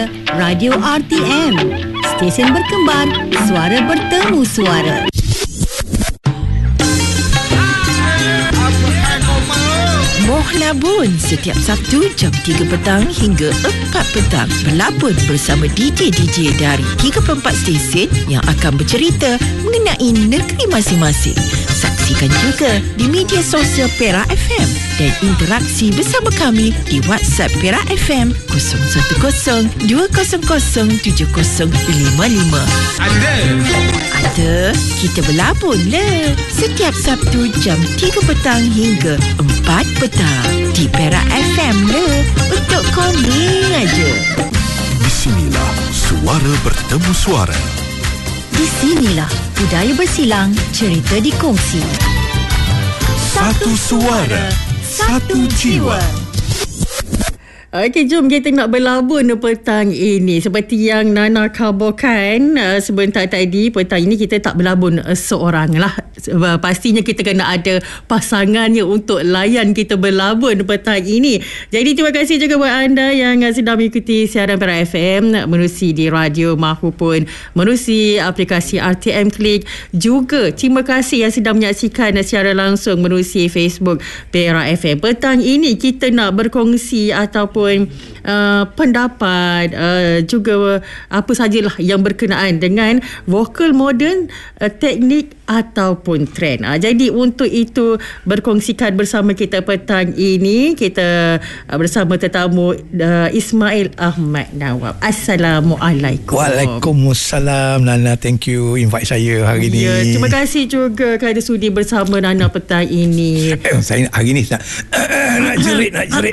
Suara, Radio RTM. Stesen berkembar, suara bertemu suara. Moh Labun setiap Sabtu jam 3 petang hingga 4 petang. Berlabun bersama DJ-DJ dari 34 stesen yang akan bercerita mengenai negeri masing-masing. Saksikan juga di media sosial Perak FM dan interaksi bersama kami di WhatsApp Perak FM 010 200 7055. Ada, kita berlabun le. Setiap Sabtu jam 3 petang hingga 4 petang di Perak FM le. Untuk kami aja. Di sinilah suara bertemu suara. Di sinilah budaya bersilang, cerita dikongsi. Satu suara, satu jiwa. Okey, jom kita nak berlabun petang ini. Seperti yang Nana kabarkan sebentar tadi, petang ini kita tak berlabun seorang lah. Pastinya kita kena ada pasangannya untuk layan kita berlabun petang ini. Jadi terima kasih juga buat anda yang sedang mengikuti siaran Perak FM menerusi di radio maupun menerusi aplikasi RTM Klik. Juga terima kasih yang sedang menyaksikan secara langsung menerusi Facebook Perak FM. Petang ini kita nak berkongsi ataupun pendapat juga apa sajalah yang berkenaan dengan vokal moden, teknik ataupun trend. Jadi untuk itu berkongsikan bersama kita petang ini, kita bersama tetamu Ismail Ahmad Nawab. Assalamualaikum. Waalaikumsalam Nana, thank you invite saya hari ni. Ya, terima kasih juga kerana sudi bersama Nana petang ini. Saya hari ni nak jerit.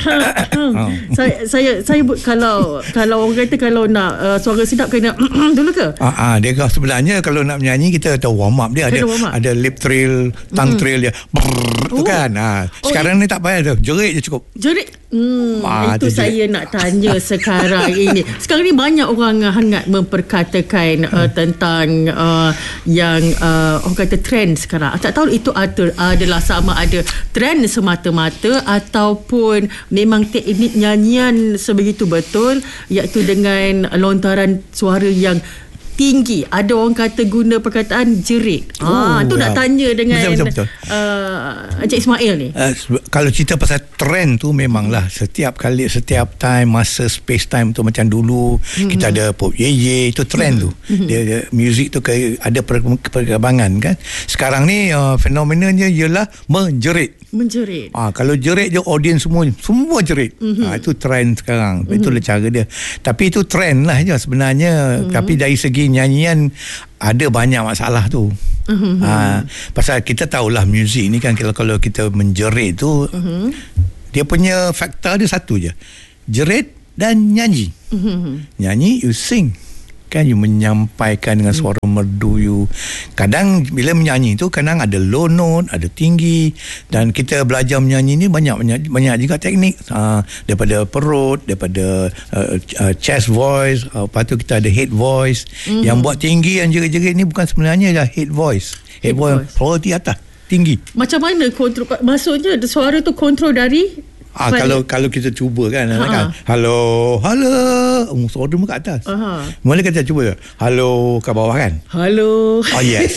Saya kalau orang kata kalau nak suara sedap kena dulu ke? Dia sebenarnya kalau nak menyanyi kita tahu warm up dia ada lip trill, tongue trill dia. Tu kan. Sekarang ni tak payah tu. Jerit je cukup. Jerit. Itu saya nak tanya sekarang ini. Sekarang ni banyak orang hangat memperkatakan tentang yang orang kata trend sekarang. Tak tahu itu adalah sama ada trend semata-mata ataupun memang teknik nyanyian sebegitu betul, iaitu dengan lontaran suara yang tinggi. Ada orang kata guna perkataan jerit. Tu nak tanya dengan betul. Encik Ismail ni. Kalau cerita pasal trend tu memanglah setiap time masa space time tu macam dulu kita ada pop ye itu trend tu. Dia music tu ada perkembangan kan. Sekarang ni fenomenanya ialah menjerit. Kalau jerit je audience semua jerit. Itu trend sekarang. Itulah cara dia. Tapi itu trend lah je sebenarnya. Tapi dari segi nyanyian ada banyak masalah tu. Pasal kita tahulah muzik ni kan, kalau kita menjerit tu dia punya faktor dia satu je, jerit dan nyanyi. Nyanyi you sing kan, you menyampaikan dengan suara merdu you. Kadang bila menyanyi tu kadang ada low note, ada tinggi, dan kita belajar menyanyi ni banyak juga teknik, daripada perut, daripada chest voice, lepas tu kita ada head voice. Yang buat tinggi, yang jerit-jerit ni bukan sebenarnya dah head voice suara di atas tinggi. Macam mana kontrol, maksudnya suara tu kontrol dari kalau kita cuba kan, halo suara mu kat atas. Mula kita cuba halo kat bawah kan, halo yes.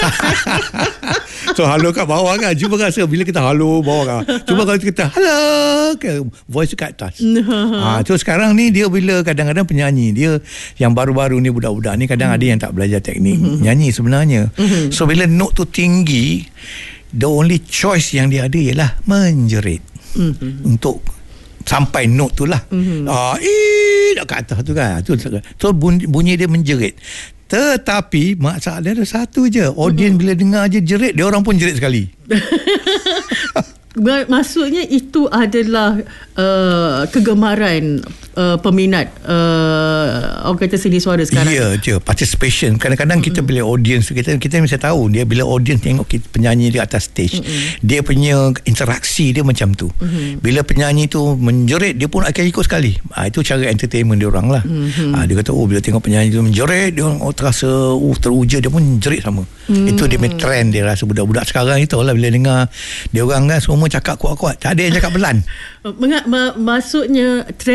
So halo kat bawah kan, cuba rasa bila kita halo bawah kan, cuba kalau kita halo voice kat atas. So sekarang ni dia bila kadang-kadang penyanyi dia yang baru-baru ni, budak-budak ni kadang ada yang tak belajar teknik nyanyi sebenarnya. So bila note tu tinggi, the only choice yang dia ada ialah menjerit. Untuk sampai note tu lah. Nak kat atas tu kan. So bunyi dia menjerit. Tetapi masalah dia ada satu je. Audience bila dengar je jerit, dia orang pun jerit sekali. Maksudnya itu adalah kegemaran peminat orang kata seni suara sekarang. Ya je, participation. Kadang-kadang kita bila audience kita mesti tahu dia, bila audience tengok penyanyi di atas stage, dia punya interaksi dia macam tu. Bila penyanyi tu menjerit, dia pun akan ikut sekali. Itu cara entertainment dia orang lah. Dia kata bila tengok penyanyi tu menjerit, dia orang terasa teruja, dia pun jerit sama. Itu dia punya trend dia rasa. Budak-budak sekarang itu lah, bila dengar dia orang kan semua cakap kuat-kuat, tak ada yang cakap pelan. Maksudnya trend nyanyi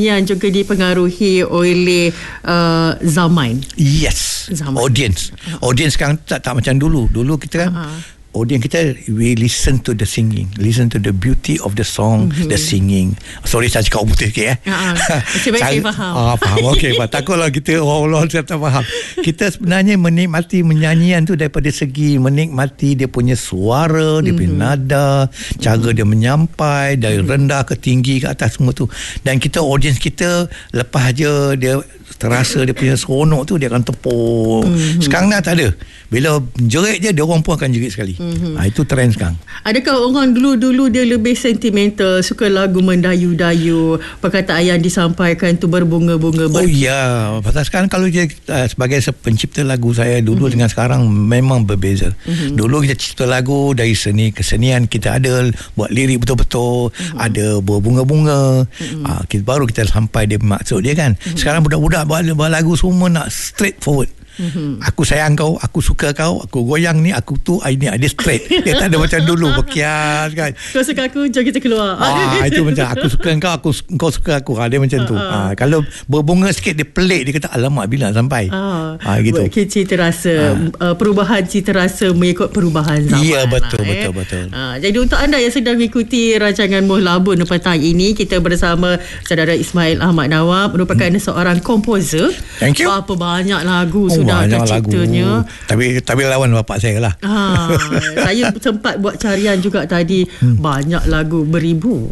nyanyian juga dipengaruhi oleh zaman. Yes. Zaman. Audience sekarang tak macam dulu. Dulu kita kan audience kita, we listen to the singing, listen to the beauty of the song, the singing. Sorry saya cakap putih sikit Macam baik saya faham. Faham. Okey, takutlah kita Allah saya tak faham. Kita sebenarnya menikmati menyanyian tu daripada segi menikmati dia punya suara, dia punya nada, cara dia menyampai dari rendah ke tinggi ke atas semua tu. Dan kita audience kita lepas je dia terasa dia punya seronok tu, dia akan tepuk. Sekarang dah tak ada. Bila jerit je, dia orang pun akan jerit sekali. Itu trend sekarang. Adakah orang dulu dia lebih sentimental, suka lagu mendayu-dayu, perkataan yang disampaikan tu berbunga-bunga? Oh ya, pasal sekarang kalau dia sebagai pencipta lagu saya dulu dengan sekarang memang berbeza. Dulu kita cipta lagu dari seni kesenian, kita ada buat lirik betul-betul, ada berbunga-bunga, baru kita sampai dia maksud dia kan. Sekarang budak-budak buat lagu semua nak straight forward. Aku sayang kau, aku suka kau, aku goyang ni, aku tu, ini dia straight. Dia tak ada macam dulu berkias kan. Kau suka aku, jom kita keluar. Itu macam aku suka kau suka aku. Dia macam tu. Kalau berbunga sikit dia pelik, dia kata alamak bila nak sampai. Gitu. Cita rasa perubahan cita rasa mengikut perubahan zaman. Ya, betul. Jadi untuk anda yang sedang mengikuti rancangan Mohlabun petang ini, kita bersama saudara Ismail Ahmad Nawab, merupakan seorang komposer. Thank you. Berapa banyak lagu sudah terciptanya. Tapi lawan bapak saya lah. Saya sempat buat carian juga tadi. Banyak lagu beribu.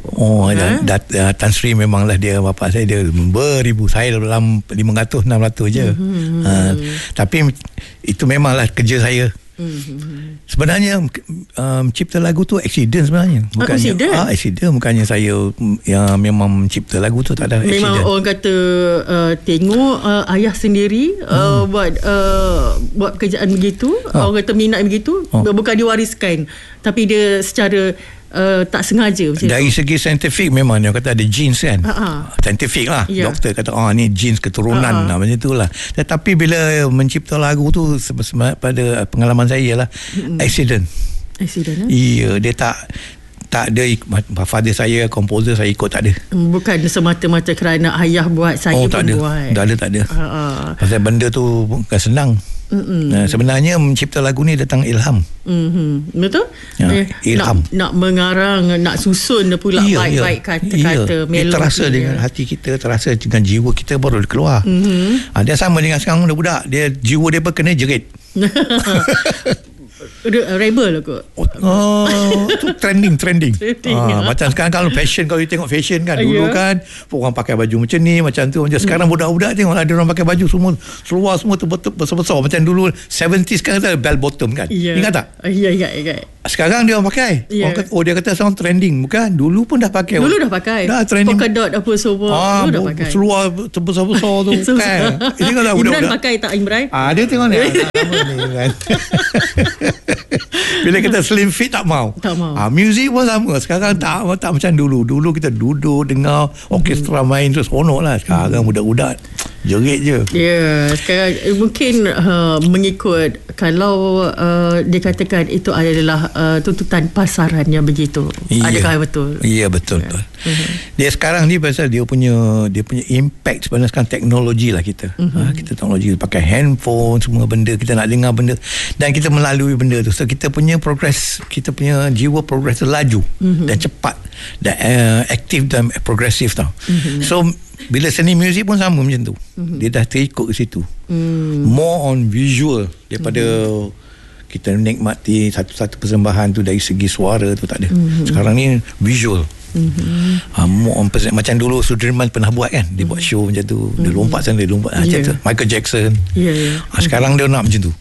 Tan Sri memanglah dia, bapak saya dia beribu. Saya dalam 500-600 je. Tapi itu memanglah kerja saya. Sebenarnya mencipta lagu tu accident sebenarnya. Bukannya accident, bukannya saya yang memang mencipta lagu tu, tak ada accident. Memang orang kata tengok ayah sendiri buat pekerjaan begitu, orang kata minat begitu, bukan diwariskan, tapi dia secara tak sengaja dari segi saintifik memang dia kata ada genes kan. Saintifik lah. Doktor kata ni genes keturunan macam itulah. Tetapi bila mencipta lagu tu pada pengalaman saya ialah accident. Iya, dia tak ada father saya komposer, saya ikut, tak ada. Bukan semata-mata kerana ayah buat, saya pun buat. Tak ada. Pasal benda tu bukan senang. Sebenarnya mencipta lagu ni datang ilham. Betul? Ilham. Nak mengarang, nak susun pula baik-baik kata-kata, melodi. Terasa dengan hati kita, terasa dengan jiwa kita baru dia keluar. Dia sama dengan sekarang budak-budak, dia jiwa dia pun kena jerit. Rebel kot. Itu trending. Macam sekarang kalau fashion, kalau you tengok fashion kan, dulu kan orang pakai baju macam ni, macam tu. Macam sekarang budak-budak tengok ada orang pakai baju semua seluar semua tu besar-besar. Macam dulu 70s kan ada bell bottom kan. Ingat tak? Ingat. Sekarang dia orang pakai. Orang kata, dia kata sound trending. Bukan, dulu pun dah pakai. Dah trending. Polka dot apa semua. Dulu dah pakai. Seluar besar-besar tu kan. Ini kan Imran pakai tak Imran? Dia tengok ni. Kan. Bila kita slim fit tak mau. Muzik pun sama. Sekarang tak macam dulu. Dulu kita duduk dengar orkestra main terus seronok lah. Sekarang budak-budak jerit je. Sekarang mungkin mengikut, kalau dikatakan itu adalah tuntutan pasarannya begitu. Adakah betul? Ya, betul. Dia sekarang ni pasal dia punya impact sebenarnya sekarang teknologi lah kita. Kita teknologi, pakai handphone, semua benda kita nak dengar benda, dan kita melalui benda tu. So kita punya progress, kita punya jiwa progress laju dan cepat dan aktif dan progresif tau. So bila seni muzik pun sama macam tu. Dia dah terikut ke situ. More on visual daripada kita nikmati satu-satu persembahan tu dari segi suara tu, tak ada. Sekarang ni visual. Macam dulu Sudirman pernah buat kan, dia buat show macam tu, dia lompat sana, dia lompat macam tu. Michael Jackson. Sekarang dia nak macam tu.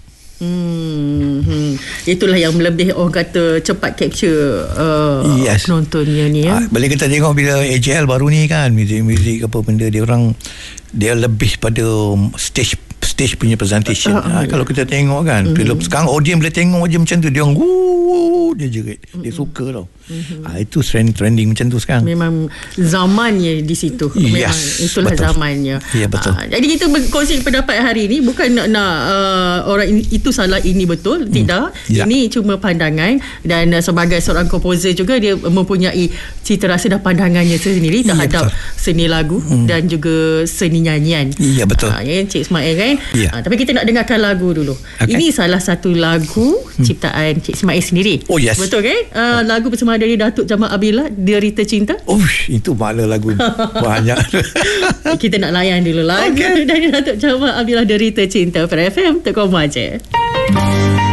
Itulah yang lebih orang kata cepat capture penontonnya ni. Bila kita tengok bila AJL baru ni kan, muzik apa benda, dia lebih pada stage stage punya presentation. Kalau kita tengok kan, filem sekarang audience boleh tengok je macam tu, dia orang dia jerit, dia suka tau. Itu trending macam tu sekarang. Memang zamannya di situ. Memang itulah betul. Zamannya. Ya, betul. Jadi kita berkongsi pendapat hari ini bukan nak orang ini, itu salah, ini betul, tidak. Ini cuma pandangan, dan sebagai seorang komposer juga dia mempunyai cita rasa dan pandangannya sendiri terhadap seni lagu dan juga seni nyanyian. Ya, betul. Cik Ismail kan. Tapi kita nak dengarkan lagu dulu. Ini salah satu lagu ciptaan Cik Ismail sendiri. Oh, yes. Betul kan? Lagu bersama dari Datuk Jamal Abdillah, Derita Cinta. Itu makna lagu banyak. Kita nak layan dulu lagu dari Datuk Jamal Abdillah, Derita Cinta. Pada FM Tekomaje.